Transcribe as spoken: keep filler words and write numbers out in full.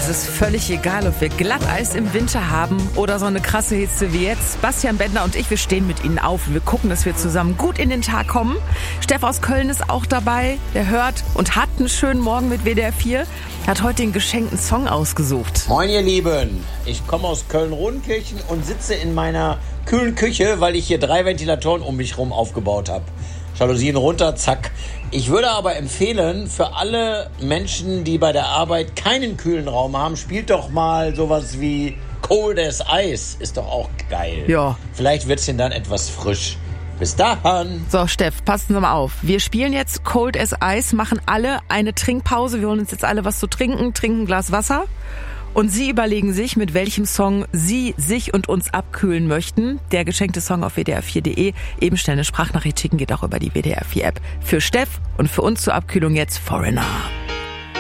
Es ist völlig egal, ob wir Glatteis im Winter haben oder so eine krasse Hitze wie jetzt. Bastian Bender und ich, wir stehen mit Ihnen auf. Wir gucken, dass wir zusammen gut in den Tag kommen. Steff aus Köln ist auch dabei. Der hört und hat einen schönen Morgen mit W D R vier. Er hat heute den geschenkten Song ausgesucht. Moin ihr Lieben, ich komme aus Köln-Rodenkirchen und sitze in meiner kühlen Küche, weil ich hier drei Ventilatoren um mich rum aufgebaut habe. Jalousien runter, zack. Ich würde aber empfehlen, für alle Menschen, die bei der Arbeit keinen kühlen Raum haben, spielt doch mal sowas wie Cold as Ice. Ist doch auch geil. Ja. Vielleicht wird's denn dann etwas frisch. Bis dahin. So, Steff, passen Sie mal auf. Wir spielen jetzt Cold as Ice, machen alle eine Trinkpause. Wir holen uns jetzt alle was zu trinken, trinken ein Glas Wasser. Und Sie überlegen sich, mit welchem Song Sie sich und uns abkühlen möchten. Der geschenkte Song auf w d r vier punkt d e. Eben schnell eine Sprachnachricht schicken, geht auch über die W D R vier App. Für Steff und für uns zur Abkühlung jetzt Foreigner.